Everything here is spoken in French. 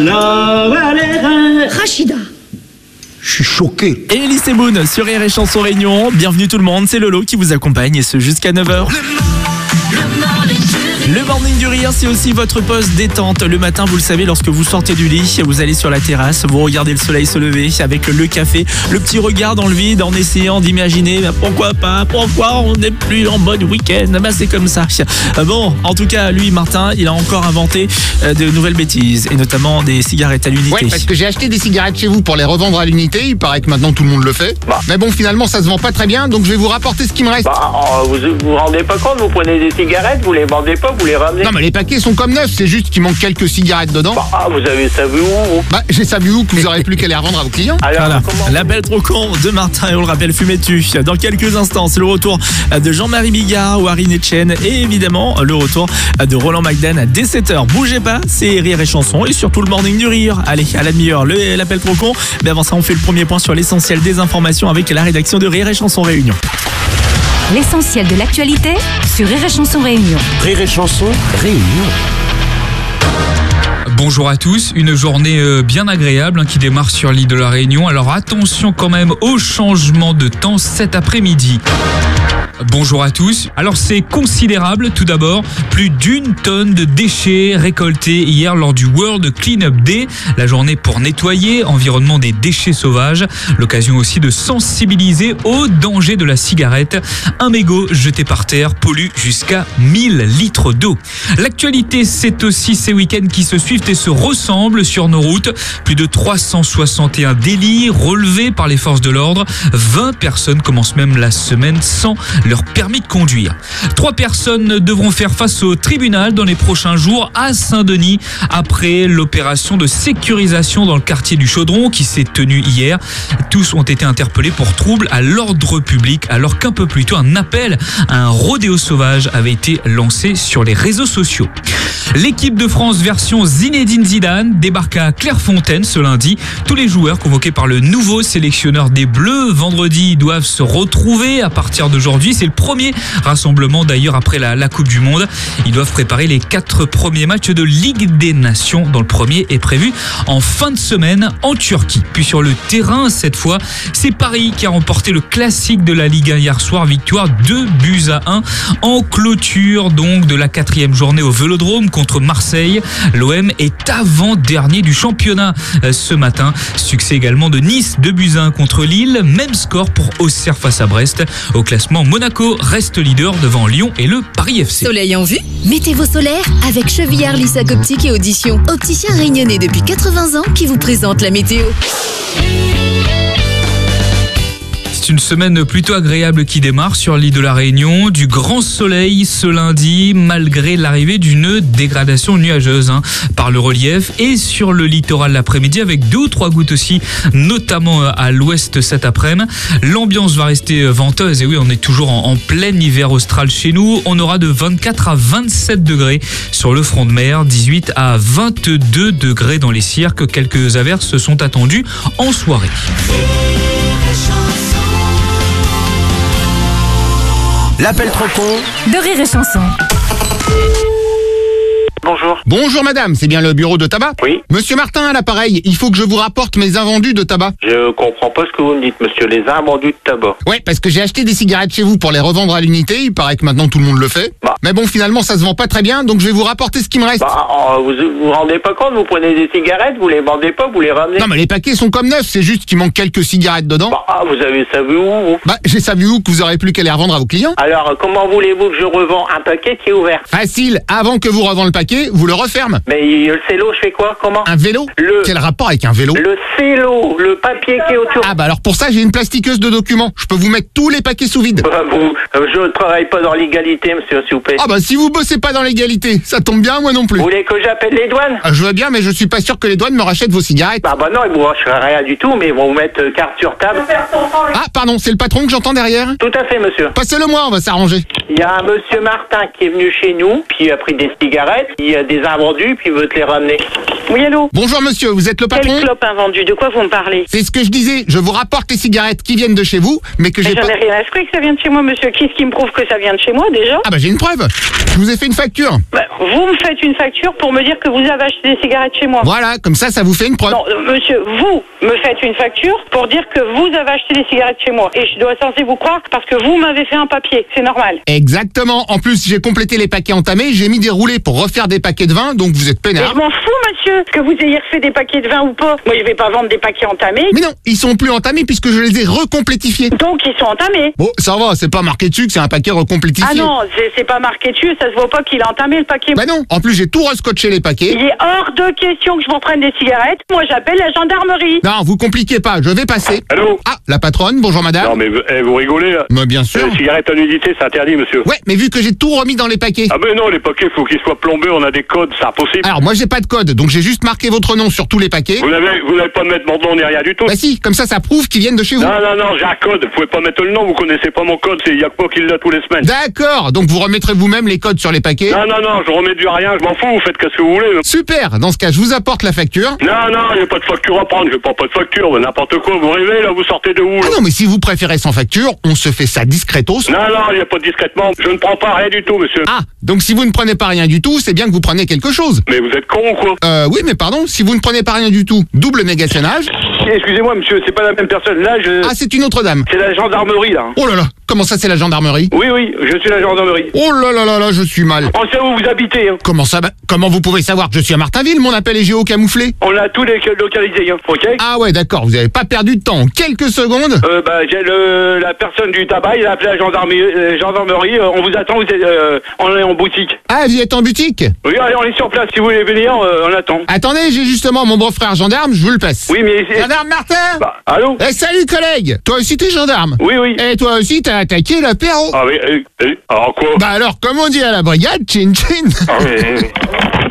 Rachida. Je suis choqué. Et Elise Boone sur Rire et Chanson Réunion. Bienvenue tout le monde, c'est Lolo qui vous accompagne et ce jusqu'à 9h. Le morning du rire, c'est aussi votre poste détente. Le matin, vous le savez, lorsque vous sortez du lit, vous allez sur la terrasse, vous regardez le soleil se lever avec le café, le petit regard dans le vide en essayant d'imaginer pourquoi pas, pourquoi on n'est plus en mode week-end. C'est comme ça. Bon, en tout cas, lui, Martin, il a encore inventé de nouvelles bêtises et notamment des cigarettes à l'unité. Ouais, parce que j'ai acheté des cigarettes chez vous pour les revendre à l'unité. Il paraît que maintenant tout le monde le fait. Mais bon, finalement, ça se vend pas très bien, donc je vais vous rapporter ce qui me reste. Vous vous rendez pas compte, vous prenez des cigarettes, vous les vendez pas, vous les ramenez. Non, mais les paquets sont comme neufs, c'est juste qu'il manque quelques cigarettes dedans. Vous avez ça vu où? J'ai ça vu où que vous aurez plus qu'à les revendre à vos clients. Alors, Voilà, comment... l'appel trop con de Martin et on le rappelle, fumez dessus. Dans quelques instants, c'est le retour de Jean-Marie Bigard, Warren Etchen et évidemment le retour de Roland McDan dès 7h. Bougez pas, c'est Rire et Chanson et surtout le morning du rire. Allez, à la demi-heure, l'appel trop con. Mais avant ça, on fait le premier point sur l'essentiel des informations avec la rédaction de Rire et Chanson Réunion. L'essentiel de l'actualité sur Rire et Chanson Réunion. Rire et Chanson Réunion. Bonjour à tous, une journée bien agréable qui démarre sur l'île de la Réunion. Alors attention quand même au changement de temps cet après-midi. Bonjour à tous. Alors c'est considérable tout d'abord, plus d'1 tonne de déchets récoltés hier lors du World Cleanup Day, la journée pour nettoyer environnement des déchets sauvages, l'occasion aussi de sensibiliser au danger de la cigarette. Un mégot jeté par terre pollue jusqu'à 1000 litres d'eau. L'actualité, c'est aussi ces week-ends qui se suivent et se ressemblent sur nos routes. Plus de 361 délits relevés par les forces de l'ordre. 20 personnes commencent même la semaine sans leur permis de conduire. 3 personnes devront faire face au tribunal dans les prochains jours à Saint-Denis après l'opération de sécurisation dans le quartier du Chaudron qui s'est tenue hier. Tous ont été interpellés pour trouble à l'ordre public alors qu'un peu plus tôt un appel à un rodéo sauvage avait été lancé sur les réseaux sociaux. L'équipe de France version Zinedine Zidane débarque à Clairefontaine ce lundi. Tous les joueurs convoqués par le nouveau sélectionneur des Bleus vendredi doivent se retrouver à partir d'aujourd'hui. C'est le premier rassemblement d'ailleurs après la Coupe du Monde. Ils doivent préparer les 4 premiers matchs de Ligue des Nations, dont le premier est prévu en fin de semaine en Turquie. Puis sur le terrain, cette fois, c'est Paris qui a remporté le classique de la Ligue 1 hier soir. Victoire 2-1 en clôture donc de la 4e journée au Vélodrome contre Marseille. L'OM est avant-dernier du championnat ce matin. Succès également de Nice 2-1 contre Lille. Même score pour Auxerre face à Brest. Au classement, Monaco reste leader devant Lyon et le Paris FC. Soleil en vue? Mettez vos solaires avec Chevillard, Lissac Optique et Audition. Opticien réunionnais depuis 80 ans qui vous présente la météo. C'est une semaine plutôt agréable qui démarre sur l'île de la Réunion. Du grand soleil ce lundi, malgré l'arrivée d'une dégradation nuageuse par le relief et sur le littoral l'après-midi avec 2 ou 3 gouttes aussi, notamment à l'ouest cet après-midi. L'ambiance va rester venteuse et oui, on est toujours en plein hiver austral chez nous. On aura de 24 à 27 degrés sur le front de mer, 18 à 22 degrés dans les cirques. Quelques averses sont attendues en soirée. L'appel trop con De Rire et Chanson. Bonjour. Bonjour madame, c'est bien le bureau de tabac? Oui. Monsieur Martin à l'appareil, il faut que je vous rapporte mes invendus de tabac. Je comprends pas ce que vous me dites, monsieur. Les invendus de tabac. Ouais, parce que j'ai acheté des cigarettes chez vous pour les revendre à l'unité. Il paraît que maintenant tout le monde le fait. Mais bon, finalement, ça se vend pas très bien, donc je vais vous rapporter ce qui me reste. Vous vous rendez pas compte, vous prenez des cigarettes, vous les vendez pas, vous les ramenez. Non, mais les paquets sont comme neufs, c'est juste qu'il manque quelques cigarettes dedans. Vous avez ça vu où, vous? J'ai ça vu où que vous aurez plus qu'à les revendre à vos clients. Alors, comment voulez-vous que je revends un paquet qui est ouvert? Facile, avant que vous revendez le paquet, vous le referme. Mais le cello, je fais quoi? Comment? Un vélo? Quel rapport avec un vélo? Le cello, le papier qui est autour. Alors pour ça, j'ai une plastiqueuse de documents. Je peux vous mettre tous les paquets sous vide. Je travaille pas dans l'égalité, monsieur, s'il vous plaît. Si vous bossez pas dans l'égalité, ça tombe bien, moi non plus. Vous voulez que j'appelle les douanes? Je veux bien, mais je suis pas sûr que les douanes me rachètent vos cigarettes. Non, ils vous rachèteront rien du tout, mais ils vont vous mettre carte sur table. Pardon, c'est le patron que j'entends derrière? Tout à fait, monsieur. Passez-le moi, on va s'arranger. Il y a un monsieur Martin qui est venu chez nous, puis il a pris des cigarettes. Il y a des invendus, puis il veut te les ramener. Oui, allô? Bonjour monsieur, vous êtes le patron? Quelle clope invendue? De quoi vous me parlez? C'est ce que je disais, je vous rapporte les cigarettes qui viennent de chez vous, mais que j'ai J'en pas... ai rien à secouer que ça vient de chez moi, monsieur. Qu'est-ce qui me prouve que ça vient de chez moi, déjà? Ah bah j'ai une preuve. Je vous ai fait une facture. Bah, vous me faites une facture pour me dire que vous avez acheté des cigarettes chez moi. Voilà, comme ça vous fait une preuve. Non, monsieur, vous me faites une facture pour dire que vous avez acheté des cigarettes chez moi. Et je dois censé vous croire parce que vous m'avez fait un papier. C'est normal. Exactement. En plus, j'ai complété les paquets entamés, j'ai mis des roulés pour refaire des paquets de vin, donc vous êtes Et peinard. je m'en fous, monsieur, que vous ayez refait des paquets de vin ou pas. Moi, je vais pas vendre des paquets entamés. Mais non, ils sont plus entamés puisque je les ai recomplétifiés. Donc, ils sont entamés. Bon, ça va, c'est pas marqué dessus que c'est un paquet recomplétifié. Ah non, c'est pas marqué dessus, ça se voit pas qu'il a entamé le paquet. Bah non, en plus j'ai tout rescotché les paquets. Il est hors de question que je vous reprenne des cigarettes. Moi, j'appelle la gendarmerie. Non, vous compliquez pas, je vais passer. Allô? Ah, la patronne, bonjour madame. Non mais vous rigolez là. Mais bien sûr. Les cigarettes à nudité, c'est interdit, monsieur. Ouais, mais vu que j'ai tout remis dans les paquets. Ah ben non, les paquets, faut qu'ils soient plombés, on a des codes, c'est impossible. Alors moi j'ai pas de code, donc j'ai juste marqué votre nom sur tous les paquets. Vous n'avez pas de mettre mon nom ni rien du tout. Bah si, comme ça prouve qu'ils viennent de chez vous. Non, j'ai un code, vous pouvez pas mettre le nom, vous connaissez pas mon code, il y a que moi qui l'a tous les semaines. D'accord, donc vous remettrez vous-même les codes sur les paquets. Non, je remets du rien, je m'en fous, vous faites ce que vous voulez. Super, dans ce cas je vous apporte la facture. Non, il n'y a pas de facture à prendre, je prends pas de facture, n'importe quoi, vous rêvez là, vous sortez de où là? Ah non, mais si vous préférez sans facture, on se fait ça discretos. Non, il n'y a pas de discrètement, je ne prends pas rien du tout, monsieur. Ah, donc si vous ne prenez pas rien du tout, c'est bien que vous preniez quelque chose. Mais vous êtes con ou quoi? Oui, mais pardon, si vous ne prenez pas rien du tout, double négationnage. Excusez-moi, monsieur, c'est pas la même personne. Là, Ah, c'est une autre dame. C'est la gendarmerie, là. Oh là là, comment ça c'est la gendarmerie? Oui, je suis la gendarmerie. Oh là, je suis mal. On sait où vous habitez, hein. Comment ça? Comment vous pouvez savoir que je suis à Martinville? Mon appel est géocamouflé. On a tous les localisés, hein, ok? Ah ouais, d'accord, vous avez pas perdu de temps. En quelques secondes. J'ai la personne du tabac, il a appelé la gendarmerie, on vous attend, on est en boutique. Ah, vous êtes en boutique? Oui, allez, on est sur place, si vous voulez venir, on attend. Attendez, j'ai justement mon beau-frère gendarme, je vous le passe. Oui, mais... Gendarme Martin? Allô? Eh, salut collègue. Toi aussi t'es gendarme? Oui. Et toi aussi t'as attaqué l'apéro? Ah oui, alors quoi? Bah alors, comme on dit à la brigade, chin chin. Ah oui.